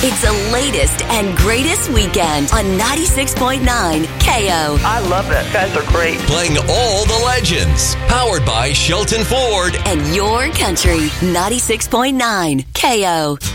It's the latest and greatest weekend on 96.9 KO. I love it. Guys are great. Playing all the legends. Powered by Shelton Ford. And your country, 96.9 KO.